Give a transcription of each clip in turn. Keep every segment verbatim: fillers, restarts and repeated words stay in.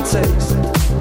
taste.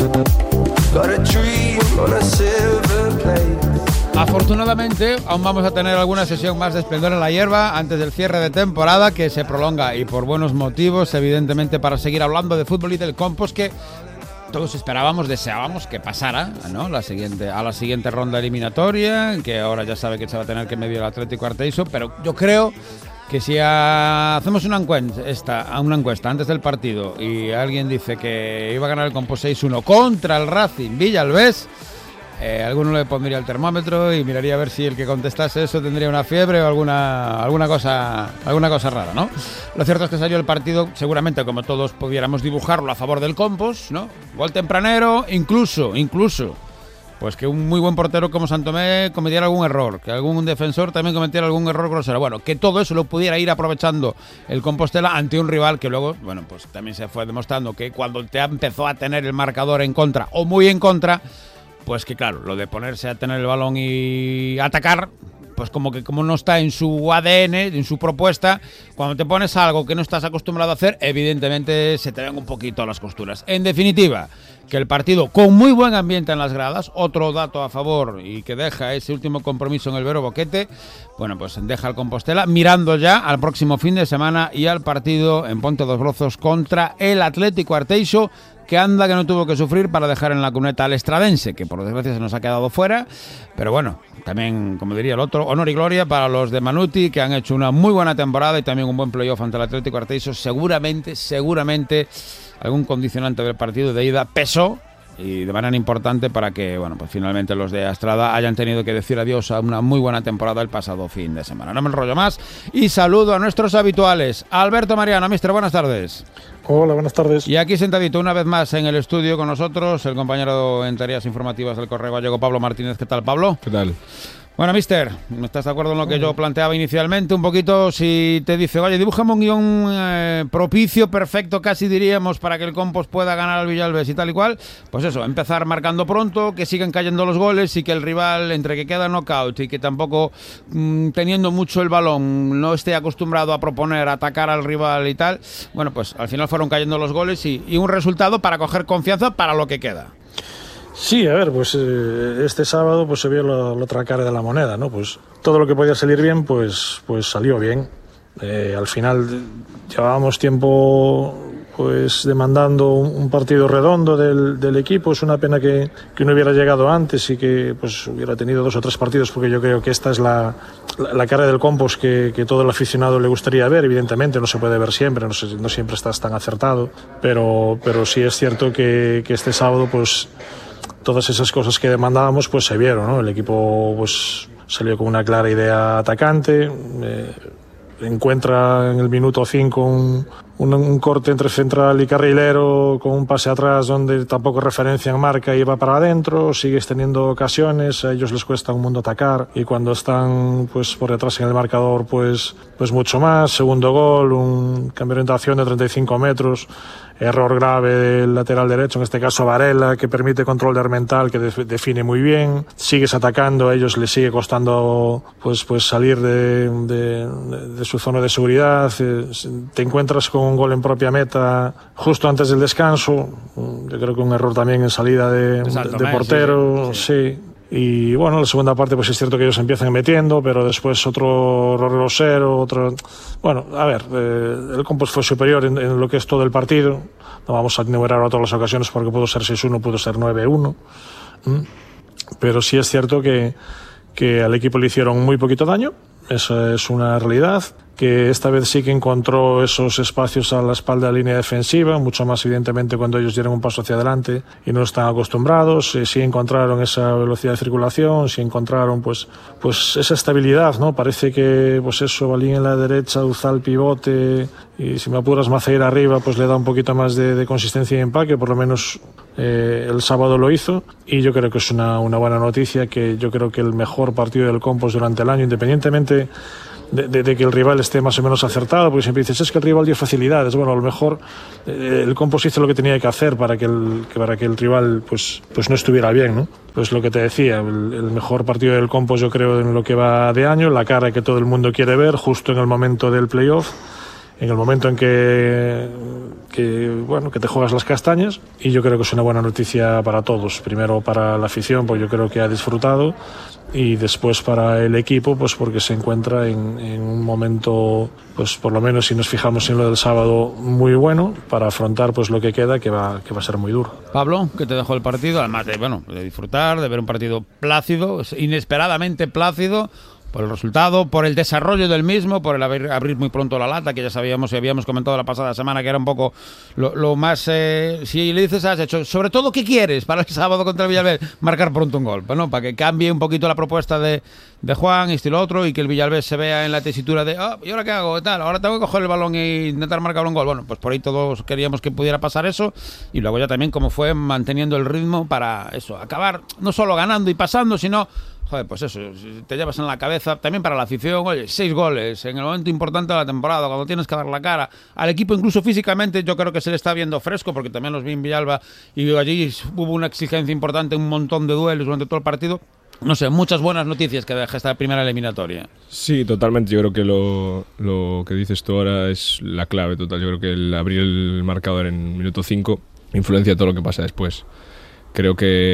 Got a dream on a silver plate. Afortunadamente, aún vamos a tener alguna sesión más de Esplendor en la Hierba antes del cierre de temporada, que se prolonga y por buenos motivos, evidentemente, para seguir hablando de fútbol y del Compos, que todos esperábamos, deseábamos que pasara, ¿no? La siguiente, a la siguiente ronda eliminatoria, que ahora ya sabe que se va a tener que medir el Atlético Arteixo, pero yo creo que si hacemos una encuesta, esta, una encuesta antes del partido y alguien dice que iba a ganar el Compos seis uno contra el Racing Villalbés, Eh, alguno le pondría el termómetro y miraría a ver si el que contestase eso tendría una fiebre o alguna alguna cosa alguna cosa rara, ¿no? Lo cierto es que salió el partido, seguramente como todos pudiéramos dibujarlo, a favor del Compos, ¿no? Gol tempranero, incluso, incluso, pues que un muy buen portero como Santomé cometiera algún error, que algún defensor también cometiera algún error grosero. Bueno, que todo eso lo pudiera ir aprovechando el Compostela ante un rival que luego, bueno, pues también se fue demostrando que cuando te empezó a tener el marcador en contra o muy en contra, pues que claro, lo de ponerse a tener el balón y atacar, pues como que como no está en su A D N, en su propuesta, cuando te pones a algo que no estás acostumbrado a hacer, evidentemente se te ven un poquito las costuras. En definitiva, que el partido con muy buen ambiente en las gradas, otro dato a favor y que deja ese último compromiso en el Vero Boquete, bueno, pues deja al Compostela mirando ya al próximo fin de semana y al partido en Ponte dos Brozos contra el Atlético Arteixo, que anda que no tuvo que sufrir para dejar en la cuneta al Estradense, que por desgracia se nos ha quedado fuera, pero bueno, también, como diría el otro, honor y gloria para los de Manuti, que han hecho una muy buena temporada y también un buen playoff ante el Atlético Arteixo. Seguramente, seguramente algún condicionante del partido de ida pesó y de manera importante para que, bueno, pues finalmente los de Astrada hayan tenido que decir adiós a una muy buena temporada el pasado fin de semana. No me enrollo más y saludo a nuestros habituales. Alberto Mariano, mister, buenas tardes. Hola, buenas tardes. Y aquí sentadito una vez más en el estudio con nosotros, el compañero en tareas informativas del Correo Gallego, Pablo Martínez. ¿Qué tal, Pablo? ¿Qué tal? Bueno, mister, ¿estás de acuerdo en lo que yo planteaba inicialmente? Un poquito, si te dice, oye, dibújame un guión eh, propicio, perfecto, casi diríamos, para que el Compos pueda ganar al Villalbés y tal y cual, pues eso, empezar marcando pronto, que sigan cayendo los goles y que el rival, entre que queda knockout y que tampoco mmm, teniendo mucho el balón, no esté acostumbrado a proponer, a atacar al rival y tal, bueno, pues al final fueron cayendo los goles y, y un resultado para coger confianza para lo que queda. Sí, a ver, pues eh, este sábado pues se vio la, la otra cara de la moneda, ¿no? Pues todo lo que podía salir bien, pues, pues salió bien. Eh, al final llevábamos tiempo pues demandando un, un partido redondo del, del equipo. Es una pena que, que no hubiera llegado antes y que pues hubiera tenido dos o tres partidos, porque yo creo que esta es la, la, la cara del Compos que, que todo el aficionado le gustaría ver. Evidentemente no se puede ver siempre, no, se, no siempre estás tan acertado, pero, pero sí es cierto que, que este sábado pues todas esas cosas que demandábamos pues se vieron, ¿no? El equipo pues salió con una clara idea atacante, eh, encuentra en el minuto cinco un, un, un corte entre central y carrilero con un pase atrás donde tampoco referencia en marca y va para adentro, sigues teniendo ocasiones, a ellos les cuesta un mundo atacar y cuando están pues por detrás en el marcador pues, pues mucho más. Segundo gol, un cambio de orientación de treinta y cinco metros, error grave del lateral derecho, en este caso Varela, que permite control de Armental, que de- define muy bien. Sigues atacando, a ellos les sigue costando pues, pues salir de, de, de su zona de seguridad. Te encuentras con un gol en propia meta justo antes del descanso. Yo creo que un error también en salida de, de, de portero. Sí, sí. sí. Y bueno, la segunda parte pues es cierto que ellos empiezan metiendo, pero después otro error grosero, otro... Bueno, a ver, eh, el Compos fue superior en, en lo que es todo el partido. No vamos a enumerar a todas las ocasiones porque pudo ser seis uno, pudo ser nueve uno. ¿Mm? Pero sí es cierto que, que al equipo le hicieron muy poquito daño. Esa es una realidad, que esta vez sí que encontró esos espacios a la espalda de la línea defensiva, mucho más evidentemente cuando ellos dieron un paso hacia adelante y no están acostumbrados. Eh, sí encontraron esa velocidad de circulación, sí encontraron pues, pues esa estabilidad, ¿no? Parece que pues eso, Balín en la derecha, Uzal pivote y si me apuras Maceira arriba, pues le da un poquito más de, de consistencia y empaque, por lo menos eh, el sábado lo hizo, y yo creo que es una, una buena noticia, que yo creo que el mejor partido del Compos durante el año, independientemente De, de, de que el rival esté más o menos acertado, porque siempre dices, es que el rival dio facilidades. Bueno, a lo mejor eh, el Compos hizo lo que tenía que hacer para que el, que para que el rival pues, pues no estuviera bien, ¿no? Pues lo que te decía, el, el mejor partido del Compos yo creo en lo que va de año, la cara que todo el mundo quiere ver, justo en el momento del playoff, en el momento en que que, bueno, que te juegas las castañas, y yo creo que es una buena noticia para todos. Primero para la afición, pues yo creo que ha disfrutado, y después para el equipo, pues porque se encuentra en, en un momento, pues por lo menos si nos fijamos en lo del sábado, muy bueno para afrontar pues lo que queda, que va, que va a ser muy duro. Pablo, ¿qué te dejó el partido? Además de, bueno, de disfrutar, de ver un partido plácido, inesperadamente plácido, por el resultado, por el desarrollo del mismo, por el abrir, abrir muy pronto la lata, que ya sabíamos y habíamos comentado la pasada semana que era un poco lo, lo más... Eh, si le dices, has hecho, sobre todo, ¿qué quieres para el sábado contra el Villalbés? Marcar pronto un gol, ¿no? Para que cambie un poquito la propuesta de, de Juan, estilo otro, y que el Villalbés se vea en la tesitura de, oh, ¿y ahora qué hago? Tal, ahora tengo que coger el balón e intentar marcar un gol. Bueno, pues por ahí todos queríamos que pudiera pasar eso, y luego ya también cómo fue manteniendo el ritmo para eso, acabar no solo ganando y pasando, sino... Joder, pues eso, te llevas en la cabeza, también para la afición, oye, seis goles en el momento importante de la temporada, cuando tienes que dar la cara al equipo, incluso físicamente, yo creo que se le está viendo fresco, porque también los vi en Villalba y allí hubo una exigencia importante, un montón de duelos durante todo el partido. No sé, muchas buenas noticias que deja esta primera eliminatoria. Sí, totalmente. Yo creo que lo, lo que dices tú ahora es la clave total. Yo creo que el abrir el marcador en minuto cinco influencia todo lo que pasa después. Creo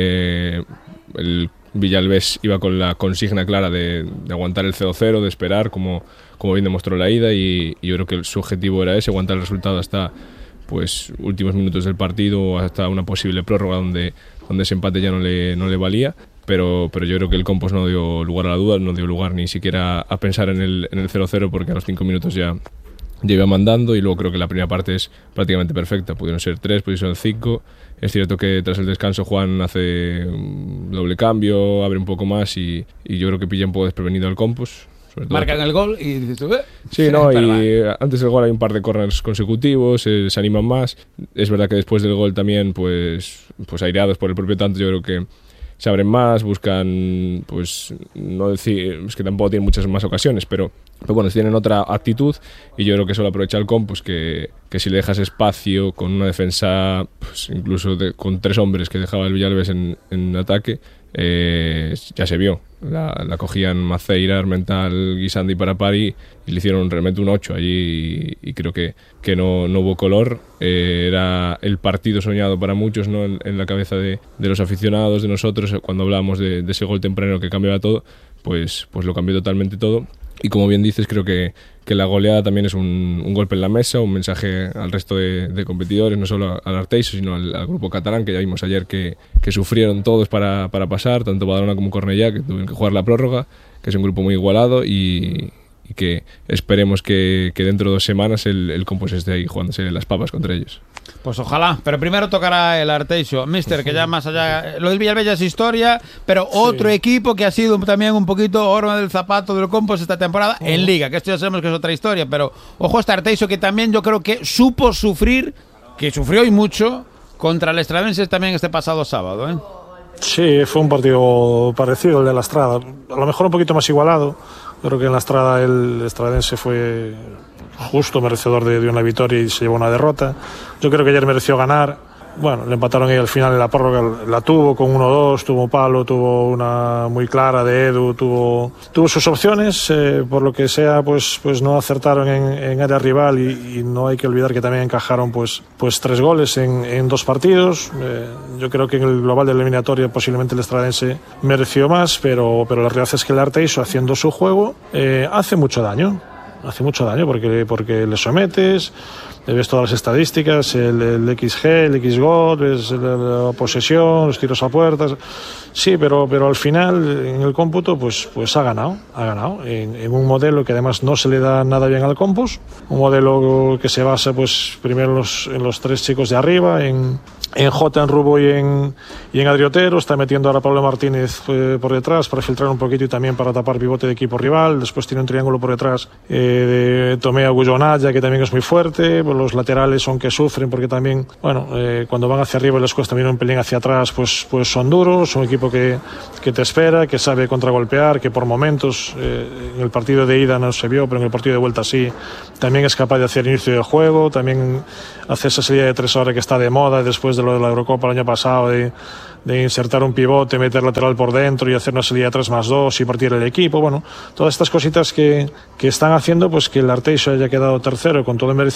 que el Villalbés iba con la consigna clara de, de aguantar el cero cero, de esperar, como, como bien demostró la ida, y, y yo creo que su objetivo era ese, aguantar el resultado hasta pues últimos minutos del partido, hasta una posible prórroga donde, donde ese empate ya no le, no le valía. Pero, pero yo creo que el Compos no dio lugar a la duda, no dio lugar ni siquiera a pensar en el, en el cero cero, porque a los cinco minutos ya, ya iba mandando, y luego creo que la primera parte es prácticamente perfecta. Pudieron ser tres, pudieron ser cinco. Es cierto que tras el descanso Juan hace un doble cambio, abre un poco más, y, y yo creo que pilla un poco desprevenido al Compos. Marcan el gol y dices tú, ¿eh? Sí, no, y antes del gol hay un par de corners consecutivos, eh, se animan más. Es verdad que después del gol también, pues, pues aireados por el propio tanto, yo creo que se abren más, buscan, pues, no decir, es que tampoco tienen muchas más ocasiones, pero, pero bueno, tienen otra actitud, y yo creo que eso lo aprovecha el Compos, que, que si le dejas espacio con una defensa, pues incluso de, con tres hombres que dejaba el Villalbés en, en ataque, eh, ya se vio. La, la cogían Maceira, Armental, Guisandi y Parapari, y le hicieron realmente un ocho allí, y, y creo que, que no, no hubo color. Eh, era el partido soñado para muchos, ¿no? en, en la cabeza de, de los aficionados, de nosotros, cuando hablábamos de, de ese gol temprano que cambiaba todo, pues, pues lo cambió totalmente todo. Y como bien dices, creo que, que la goleada también es un, un golpe en la mesa, un mensaje al resto de, de competidores, no solo al Arteixo, sino al, al grupo catalán, que ya vimos ayer que, que sufrieron todos para, para pasar, tanto Badalona como Cornellá, que tuvieron que jugar la prórroga, que es un grupo muy igualado, y, y que esperemos que, que dentro de dos semanas el, el Compos esté ahí jugándose las papas contra ellos. Pues ojalá, pero primero tocará el Arteixo. Mister, que ya más allá, lo del Villalbés ya es historia, pero otro sí. equipo que ha sido también un poquito horma del zapato del Compos esta temporada oh. en Liga, que esto ya sabemos que es otra historia, pero ojo a este Arteixo, que también yo creo que supo sufrir, que sufrió y mucho, contra el Estradense también este pasado sábado, ¿eh? Sí, fue un partido parecido al de la Estrada, a lo mejor un poquito más igualado. Creo que en la Estrada el Estradense fue justo merecedor de, de una victoria y se llevó una derrota. Yo creo que ayer mereció ganar. Bueno, le empataron ahí al final en la prórroga, la tuvo con uno dos, tuvo palo, tuvo una muy clara de Edu, tuvo, tuvo sus opciones, eh, por lo que sea, pues, pues no acertaron en, en área rival, y, y no hay que olvidar que también encajaron pues, pues tres goles en, en dos partidos. Eh, yo creo que en el global de la eliminatoria posiblemente el Estradense mereció más, pero, pero la realidad es que el Arteixo, haciendo su juego, eh, hace mucho daño, hace mucho daño porque, porque le sometes. Ves todas las estadísticas, el, el X G, el X G O T, ves la posesión, los tiros a puertas. Sí, pero, pero al final, en el cómputo, pues, pues ha ganado, ha ganado. En, en un modelo que además no se le da nada bien al Compos, un modelo que se basa, pues, primero en los, en los tres chicos de arriba, en, en Jota, en Rubo y en, y en Adriotero. Está metiendo ahora a Pablo Martínez eh, por detrás para filtrar un poquito y también para tapar pivote de equipo rival. Después tiene un triángulo por detrás eh, de Tomea Gullonaya, que también es muy fuerte. Los laterales son que sufren porque también, bueno, eh, cuando van hacia arriba les cuesta también un pelín hacia atrás, pues, pues son duros. Un equipo que, que te espera, que sabe contragolpear, que por momentos, eh, en el partido de ida no se vio, pero en el partido de vuelta sí, también es capaz de hacer inicio de juego, también hace esa salida de tres horas que está de moda después de lo de la Eurocopa el año pasado, de, de insertar un pivote, meter lateral por dentro y hacer una salida de tres más dos y partir el equipo. Bueno, todas estas cositas que, que están haciendo pues que el Arteixo haya quedado tercero con todo el merecimiento,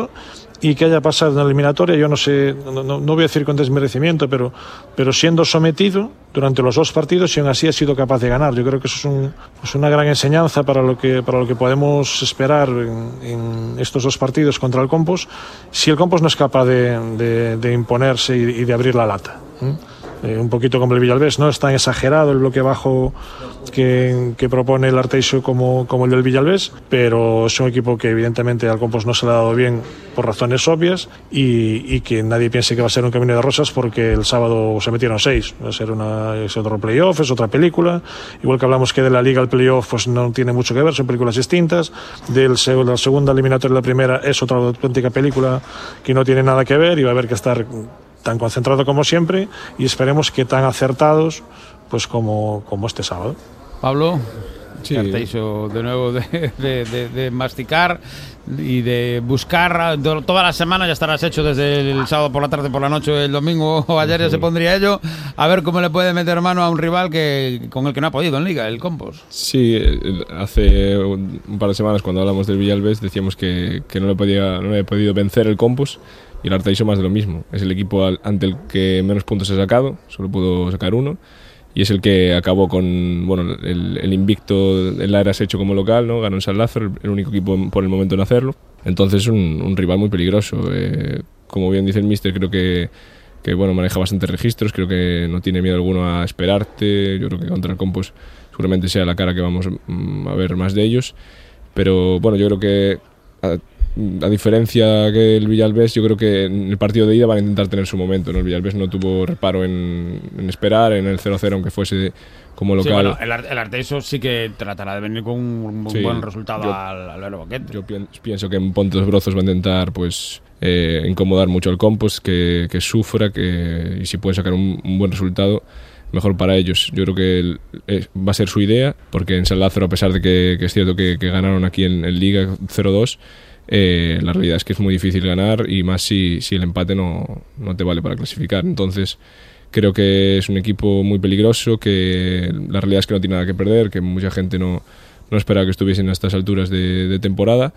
sometido y que haya pasado una eliminatoria, yo no sé, no, no, no voy a decir con desmerecimiento, pero, pero siendo sometido durante los dos partidos y aún así ha sido capaz de ganar. Yo creo que eso es, un, es una gran enseñanza para lo que, para lo que podemos esperar en, en estos dos partidos contra el Compos, si el Compos no es capaz de, de, de imponerse y, y de abrir la lata. ¿eh? Eh, un poquito como el Villalbés, no es tan exagerado el bloque bajo que, que propone el Arteixo como, como el del Villalbés, pero es un equipo que evidentemente al Compos no se le ha dado bien por razones obvias y, y que nadie piense que va a ser un camino de rosas porque el sábado se metieron seis, va a ser, una, es otro playoff, es otra película, igual que hablamos que de la Liga al playoff pues no tiene mucho que ver, son películas distintas, de la segunda eliminatoria a la primera es otra auténtica película que no tiene nada que ver y va a haber que estar tan concentrado como siempre y esperemos que tan acertados pues como, como este sábado. Pablo, sí. Arteixo de nuevo de, de, de, de masticar y de buscar toda la semana, ya estarás hecho desde el sábado por la tarde, por la noche, el domingo o ayer ya se pondría ello, a ver cómo le puede meter mano a un rival que con el que no ha podido en Liga, el Compos. Sí, hace un par de semanas cuando hablamos del Villalbés decíamos que, que no le podía, no le había podido vencer el Compos. Y el Arteixo más de lo mismo. Es el equipo al, ante el que menos puntos ha sacado, solo pudo sacar uno. Y es el que acabó con bueno el, el invicto en la era hecho como local, ¿no? Ganó en San Lázaro, el único equipo por el momento en hacerlo. Entonces un, un rival muy peligroso. Eh, como bien dice el míster, creo que, que bueno, maneja bastantes registros, creo que no tiene miedo alguno a esperarte. Yo creo que contra el Compos seguramente sea la cara que vamos a ver más de ellos. Pero bueno, yo creo que A, A diferencia que el Villalbés, yo creo que en el partido de ida van a intentar tener su momento, ¿no? El Villalbés no tuvo reparo en, en esperar, en el cero cero, aunque fuese como local. Sí, bueno, el, el Arteixo sí que tratará de venir con un, un sí, buen resultado yo, al, al Vero Boquete. Yo pienso que en Ponte los Brozos va a intentar pues eh, incomodar mucho al Compos, que, que sufra, que y si puede sacar un, un buen resultado, mejor para ellos. Yo creo que el, eh, va a ser su idea, porque en San Lázaro, a pesar de que, que es cierto que, que ganaron aquí en, en Liga cero dos, Eh, la realidad es que es muy difícil ganar y más si, si el empate no, no te vale para clasificar. Entonces creo que es un equipo muy peligroso, que la realidad es que no tiene nada que perder, que mucha gente no, no esperaba que estuviesen a estas alturas de, de temporada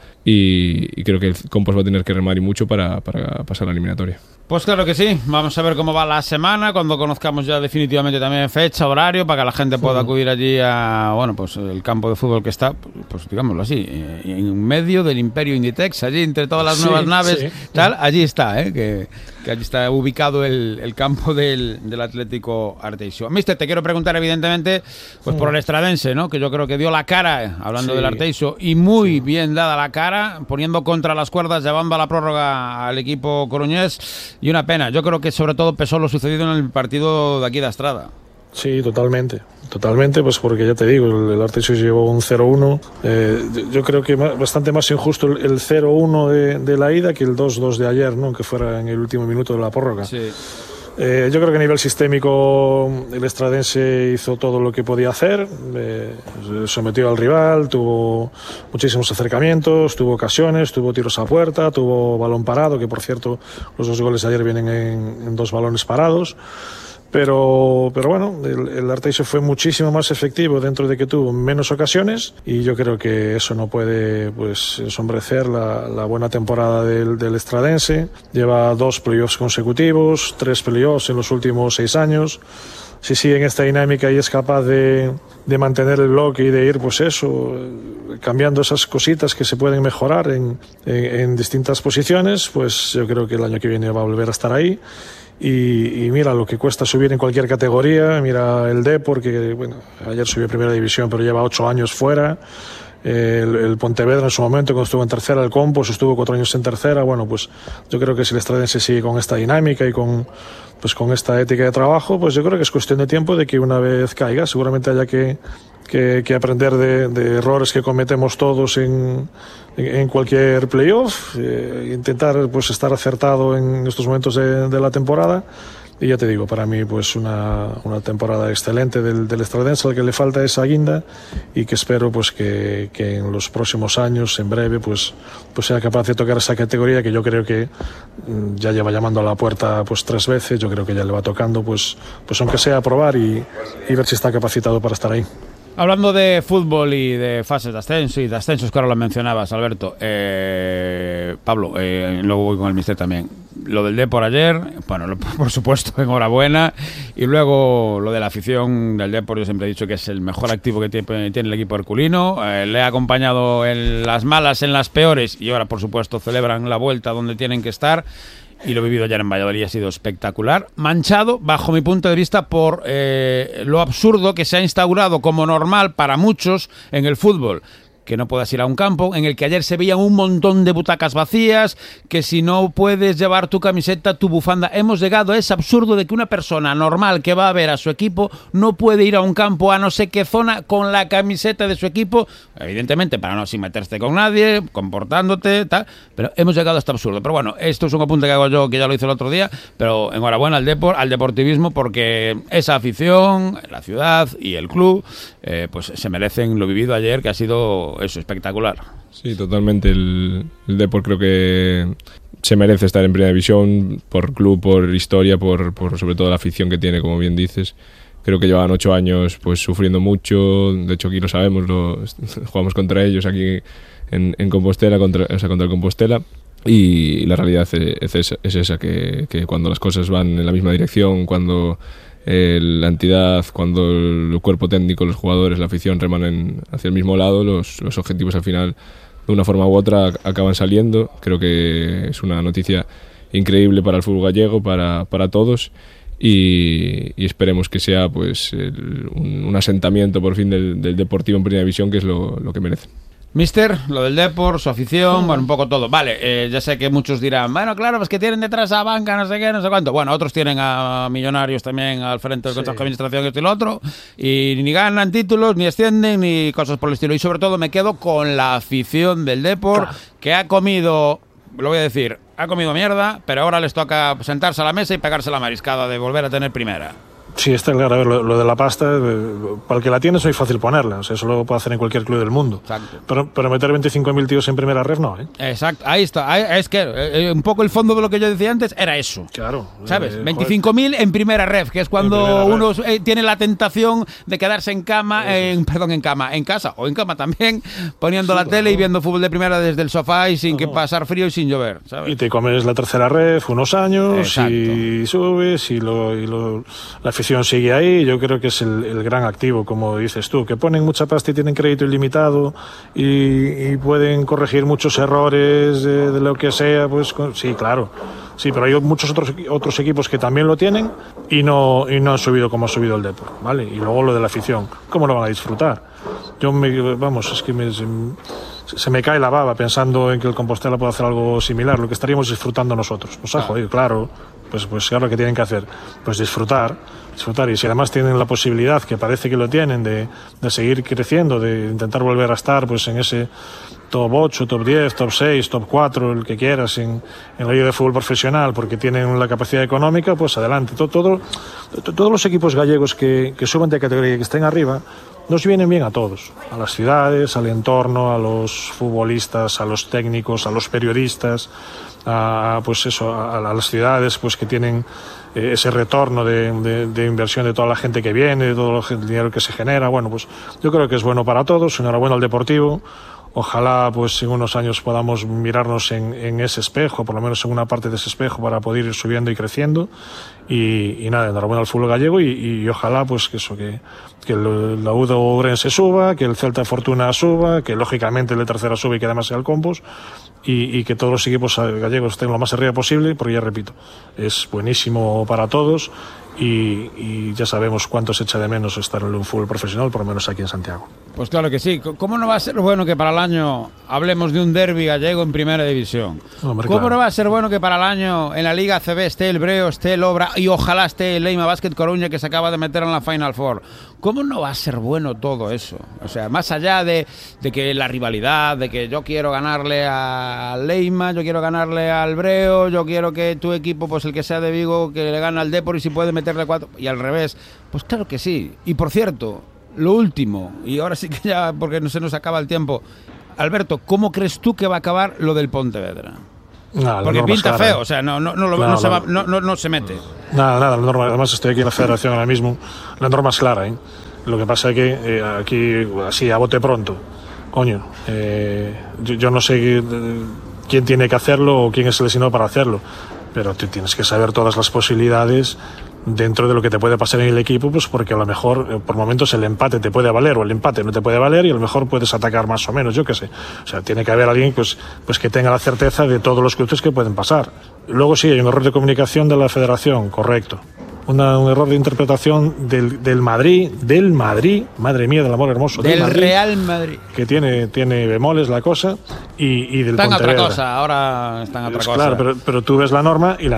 y, y creo que el Compos va a tener que remar y mucho para, para pasar la eliminatoria. Pues claro que sí, vamos a ver cómo va la semana, cuando conozcamos ya definitivamente también fecha, horario, para que la gente pueda acudir allí a, bueno, pues el campo de fútbol que está, pues digámoslo así, en medio del Imperio Inditex, allí entre todas las sí, nuevas naves, sí. tal, allí está, ¿eh? que, que allí está ubicado el, el campo del, del Atlético Arteixo. Mister, te quiero preguntar evidentemente, pues por el estradense, ¿no? Que yo creo que dio la cara, hablando sí. del Arteixo, y muy sí. bien dada la cara, poniendo contra las cuerdas, llevando a la prórroga al equipo coruñés. Y una pena, yo creo que sobre todo pesó lo sucedido en el partido de aquí de Astrada. Sí, totalmente, totalmente, pues porque ya te digo, el, el Arteixo llevó un cero uno, eh, yo creo que bastante más injusto el, el cero uno de, de la ida que el dos dos de ayer, ¿no? Que fuera en el último minuto de la prórroga. Sí. Eh, yo creo que a nivel sistémico el estradense hizo todo lo que podía hacer, eh, sometió al rival, tuvo muchísimos acercamientos, tuvo ocasiones, tuvo tiros a puerta, tuvo balón parado, que por cierto los dos goles de ayer vienen en, en dos balones parados. Pero, pero bueno, el, el Arteixo fue muchísimo más efectivo dentro de que tuvo menos ocasiones y yo creo que eso no puede pues ensombrecer la, la buena temporada del, del estradense. Lleva dos playoffs consecutivos, tres playoffs en los últimos seis años. Si sigue en esta dinámica y es capaz de, de mantener el bloque y de ir, pues eso, cambiando esas cositas que se pueden mejorar en, en, en distintas posiciones, pues yo creo que el año que viene va a volver a estar ahí. Y, y mira lo que cuesta subir en cualquier categoría, mira el Depor, que bueno, ayer subió a primera división pero lleva ocho años fuera, el, el Pontevedra en su momento cuando estuvo en tercera, el Compos estuvo cuatro años en tercera. Bueno, pues yo creo que si el estradense sigue con esta dinámica y con, pues con esta ética de trabajo, pues yo creo que es cuestión de tiempo de que una vez caiga, seguramente haya que Que, que aprender de, de errores que cometemos todos en, en, en cualquier playoff, eh, intentar pues estar acertado en estos momentos de, de la temporada y ya te digo, para mí pues una, una temporada excelente del, del estradense al que le falta esa guinda y que espero pues que, que en los próximos años, en breve, pues, pues sea capaz de tocar esa categoría que yo creo que ya lleva llamando a la puerta pues tres veces, yo creo que ya le va tocando pues, pues aunque sea probar y, y ver si está capacitado para estar ahí. Hablando de fútbol y de fases de ascenso y de ascensos que ahora lo mencionabas, Alberto, eh, Pablo, eh, luego voy con el mister también. Lo del Depor ayer, bueno, lo, por supuesto, enhorabuena. Y luego lo de la afición del Depor, yo siempre he dicho que es el mejor activo que tiene, tiene el equipo herculino. Eh, le ha acompañado en las malas, en las peores, y ahora, por supuesto, celebran la vuelta donde tienen que estar. Y lo vivido ayer en Valladolid ha sido espectacular. Manchado, bajo mi punto de vista, por eh, lo absurdo que se ha instaurado como normal para muchos en el fútbol. Que no puedas ir a un campo en el que ayer se veían un montón de butacas vacías, que si no puedes llevar tu camiseta, tu bufanda. Hemos llegado a ese absurdo de que una persona normal que va a ver a su equipo no puede ir a un campo a no sé qué zona con la camiseta de su equipo, evidentemente para no sin meterse con nadie, comportándote, tal, pero hemos llegado a este absurdo. Pero bueno, esto es un apunte que hago yo, que ya lo hice el otro día, pero enhorabuena al Depor, al deportivismo, porque esa afición, la ciudad y el club, eh, pues se merecen lo vivido ayer, que ha sido eso, espectacular. Sí, totalmente. El, el Depor creo que se merece estar en primera división por club, por historia, por, por sobre todo la afición que tiene, como bien dices. Creo que llevan ocho años pues sufriendo mucho. De hecho, aquí lo sabemos, lo, jugamos contra ellos aquí en, en Compostela, contra, o sea, contra el Compostela. Y la realidad es, es, es esa, que, que cuando las cosas van en la misma dirección, cuando eh, la entidad, cuando el cuerpo técnico, los jugadores, la afición reman hacia el mismo lado, los, los objetivos al final, de una forma u otra, acaban saliendo. Creo que es una noticia increíble para el fútbol gallego, para, para todos. Y, y esperemos que sea pues el, un, un asentamiento por fin del, del Deportivo en primera división, que es lo, lo que merece. Mister, lo del Depor, su afición, bueno, un poco todo. Vale, eh, ya sé que muchos dirán, bueno, claro, pues que tienen detrás a banca, no sé qué, no sé cuánto. Bueno, otros tienen a Millonarios también al frente del Consejo de Administración, esto y lo otro, y ni ganan títulos, ni ascienden, ni cosas por el estilo. Y sobre todo me quedo con la afición del Depor, que ha comido, lo voy a decir, ha comido mierda, pero ahora les toca sentarse a la mesa y pegarse la mariscada de volver a tener primera. Sí, está claro. A ver, lo, lo de la pasta, eh, para el que la tiene es muy fácil ponerla. O sea, eso lo puede hacer en cualquier club del mundo. Exacto. Pero, pero meter veinticinco mil tíos en primera ref, no, ¿eh? Exacto, ahí está. Ahí, es que eh, un poco el fondo de lo que yo decía antes era eso. Claro. ¿Sabes? Eh, veinticinco mil en primera ref, que es cuando uno eh, tiene la tentación de quedarse en cama, en, perdón, en cama, en casa o en cama también, poniendo sí, la tele no. y viendo fútbol de primera desde el sofá y sin no, que pasar frío y sin llover, ¿sabes? Y te comes la tercera ref unos años. Exacto. Y subes y, lo, y lo, la afición sigue ahí. Yo creo que es el, el gran activo, como dices tú, que ponen mucha pasta y tienen crédito ilimitado y, y pueden corregir muchos errores de, de lo que sea, pues sí, claro. Sí, pero hay muchos otros otros equipos que también lo tienen y no y no han subido como ha subido el Depor, ¿vale? Y luego lo de la afición, ¿cómo lo van a disfrutar? Yo me, vamos, es que me, se, se me cae la baba pensando en que el Compostela puede hacer algo similar, lo que estaríamos disfrutando nosotros. Nos ha jodido, claro. Pues, pues claro, ¿qué tienen que hacer? Pues disfrutar, disfrutar. Y si además tienen la posibilidad, que parece que lo tienen, de, de seguir creciendo, de intentar volver a estar pues en ese top ocho, top diez, top seis, top cuatro, el que quieras, en, en la liga de fútbol profesional, porque tienen la capacidad económica, pues adelante. Todo, todo, todos los equipos gallegos que, que suban de categoría y que estén arriba, nos vienen bien a todos, a las ciudades, al entorno, a los futbolistas, a los técnicos, a los periodistas, a, pues eso, a, a las ciudades pues que tienen eh, ese retorno de, de, de inversión de toda la gente que viene, de todo el dinero que se genera. Bueno, pues yo creo que es bueno para todos. Enhorabuena al Deportivo. Ojalá pues en unos años podamos mirarnos en, en ese espejo, por lo menos en una parte de ese espejo, para poder ir subiendo y creciendo. Y, y nada, enhorabuena al fútbol gallego y, y ojalá pues que eso, que, que el, la U D Ourense suba, que el Celta Fortuna suba, que lógicamente el de tercera sube y que además sea el Compos, y, y que todos los equipos gallegos estén lo más arriba posible, porque ya repito, es buenísimo para todos. Y, y ya sabemos cuánto se echa de menos estar en un fútbol profesional, por lo menos aquí en Santiago. Pues claro que sí. ¿Cómo no va a ser bueno que para el año hablemos de un derbi gallego en primera división? Hombre, ¿Cómo claro. no va a ser bueno que para el año en la Liga A C B esté el Breo, esté el Obra y ojalá esté el Leima Basket Coruña, que se acaba de meter en la Final Four? ¿Cómo no va a ser bueno todo eso? O sea, más allá de, de que la rivalidad, de que yo quiero ganarle al Leima, yo quiero ganarle al Breo, yo quiero que tu equipo, pues el que sea de Vigo, que le gane al Depor y si puede meterle cuatro, y al revés, pues claro que sí. Y por cierto, lo último, y ahora sí que ya, porque no se nos acaba el tiempo, Alberto, ¿cómo crees tú que va a acabar lo del Pontevedra? Nada, porque pinta feo, o sea, no, no, no, lo, claro, no, se va, no, no, no se mete. Nada, nada, la norma, además estoy aquí en la federación ahora mismo, la norma es clara, ¿eh? Lo que pasa es que eh, aquí, así a bote pronto, coño, eh, yo, yo no sé eh, quién tiene que hacerlo o quién es el designado para hacerlo, pero tú tienes que saber todas las posibilidades dentro de lo que te puede pasar en el equipo, pues porque a lo mejor eh, por momentos el empate te puede valer o el empate no te puede valer y a lo mejor puedes atacar más o menos, yo qué sé. O sea, tiene que haber alguien pues, pues que tenga la certeza de todos los cruces que pueden pasar. Luego sí, hay un error de comunicación de la federación, correcto. Una, un error de interpretación del, del Madrid, del Madrid, madre mía del amor hermoso, del, del Madrid, Real Madrid. Que tiene, tiene bemoles la cosa, y, y del Está en Pontevedra. otra cosa, ahora está en otra Es cosa. Claro, pero, pero tú ves la norma y la